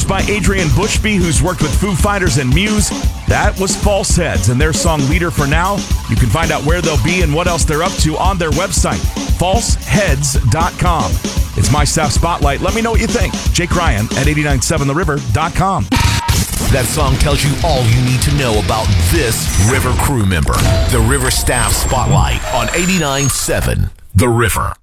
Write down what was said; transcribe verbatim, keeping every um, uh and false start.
produced by Adrian Bushby, who's worked with Foo Fighters and Muse. That was False Heads and their song Leader for Now. You can find out where they'll be and what else they're up to on their website, false heads dot com. It's my staff spotlight. Let me know what you think. Jake Ryan at eight nine seven the river dot com. That song tells you all you need to know about this River crew member. The River Staff Spotlight on eighty-nine point seven The River.